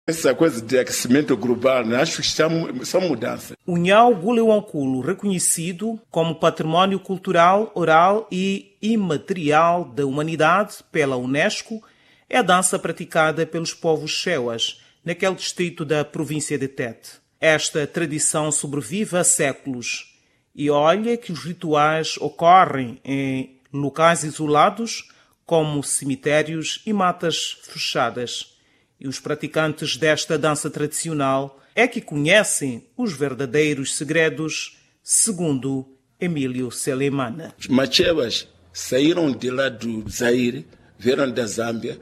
Essa coisa de aquecimento global, né? Acho que são mudanças. O Nhau Gulewonkulo, reconhecido como Património Cultural, Oral e Imaterial da Humanidade pela Unesco, é a dança praticada pelos povos Chewas, naquele distrito da província de Tete. Esta tradição sobrevive há séculos e olha que os rituais ocorrem em locais isolados, como cemitérios e matas fechadas. E os praticantes desta dança tradicional é que conhecem os verdadeiros segredos, segundo Emílio Selimane. Os machewas saíram de lá do Zaire, vieram da Zâmbia,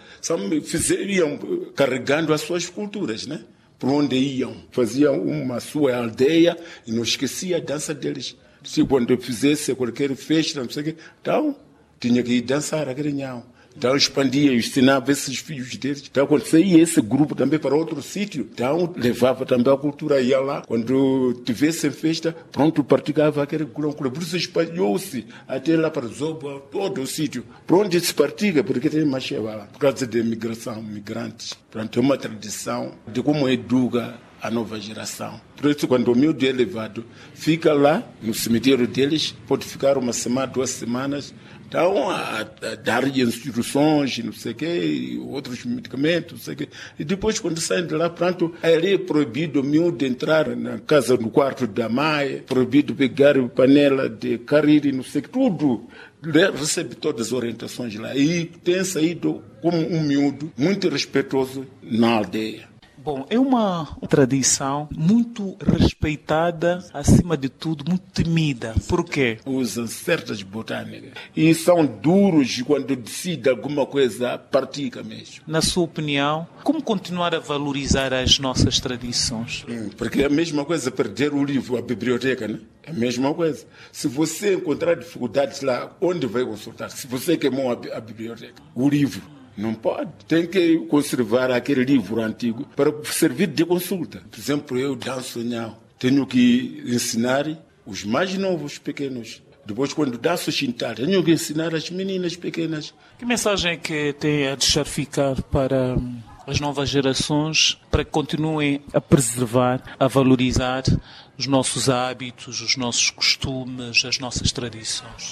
iam carregando as suas culturas, né? Por onde iam, faziam uma sua aldeia e não esquecia a dança deles. Se quando fizesse qualquer festa, não sei o quê, então tinha que ir dançar aquele nhau. Então expandia, ensinava esses filhos deles. Então quando saía esse grupo também para outro sítio, então levava também a cultura, ia lá. Quando tivesse festa, pronto, praticava aquele cultura. Por isso espalhou-se até lá para Zoba, todo o sítio. Por onde se pratica, porque tem Machewa lá, por causa da migração, migrantes. Pronto, é uma tradição de como educa a nova geração. Por isso, quando o miúdo é levado, fica lá no cemitério deles, pode ficar uma semana, 2 semanas, então a dar-lhe instruções, não sei o quê, outros medicamentos, não sei o quê. E depois, quando saem de lá, pronto, ali é proibido o miúdo entrar na casa, no quarto da mãe, proibido pegar panela de cariri, não sei o quê, tudo. Recebe todas as orientações lá. E tem saído como um miúdo muito respeitoso na aldeia. Bom, é uma tradição muito respeitada, acima de tudo, muito temida. Por quê? Usam certas botânicas e são duros quando decidem alguma coisa, pratica mesmo. Na sua opinião, como continuar a valorizar as nossas tradições? Porque é a mesma coisa perder o livro, a biblioteca, né? É a mesma coisa. Se você encontrar dificuldades lá, onde vai consultar? Se você queimou a biblioteca, o livro. Não pode. Tem que conservar aquele livro antigo para servir de consulta. Por exemplo, eu danço nhau. Tenho que ensinar os mais novos, pequenos. Depois, quando danço xintar, tenho que ensinar as meninas pequenas. Que mensagem é que tem a deixar ficar para as novas gerações, para que continuem a preservar, a valorizar os nossos hábitos, os nossos costumes, as nossas tradições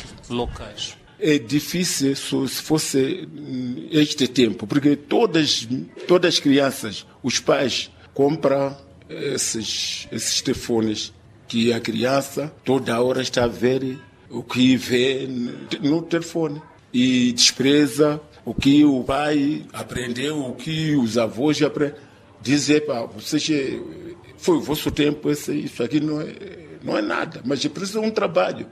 locais? É difícil se fosse este tempo, porque todas as crianças, os pais compram esses telefones que a criança toda hora está a ver o que vê no telefone e despreza o que o pai aprendeu, o que os avós aprenderam. Dizer para vocês, foi o vosso tempo, isso aqui não é nada, mas é preciso um trabalho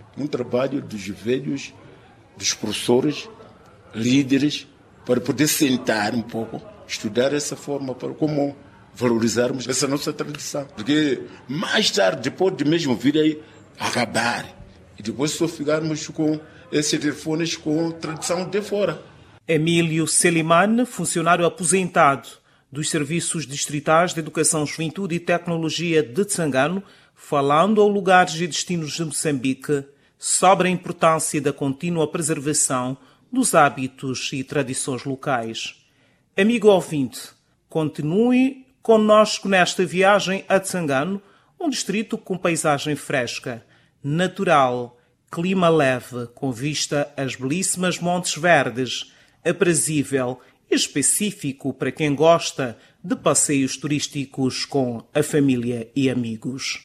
dos velhos, dos professores, líderes, para poder sentar um pouco, estudar essa forma, para como valorizarmos essa nossa tradição. Porque mais tarde pode mesmo vir aí acabar. E depois só ficarmos com esses telefones com tradição de fora. Emílio Selimane, funcionário aposentado dos Serviços Distritais de Educação, Juventude e Tecnologia de Tsangano, falando ao Lugares e Destinos de Moçambique sobre a importância da contínua preservação dos hábitos e tradições locais. Amigo ouvinte, continue conosco nesta viagem a Tsangano, um distrito com paisagem fresca, natural, clima leve, com vista às belíssimas Montes Verdes, aprazível e específico para quem gosta de passeios turísticos com a família e amigos.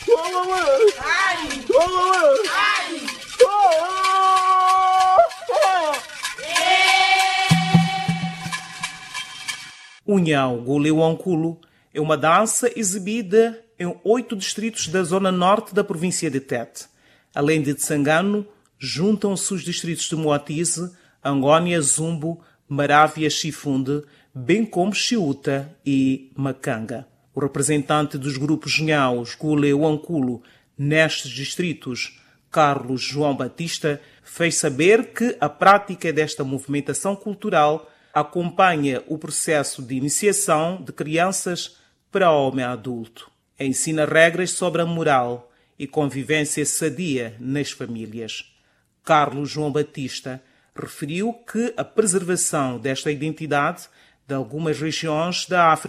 O Nhau Gulewonkulo é uma dança exibida em 8 distritos da zona norte da província de Tete. Além de Tsangano, juntam-se os distritos de Moatize, Angónia, Zumbo, Marávia, Chifunde, bem como Chiuta e Macanga. O representante dos grupos Nhaus Gulewonkulo nestes distritos, Carlos João Batista, fez saber que a prática desta movimentação cultural acompanha o processo de iniciação de crianças para o homem adulto. Ensina regras sobre a moral e convivência sadia nas famílias. Carlos João Batista referiu que a preservação desta identidade de algumas regiões da África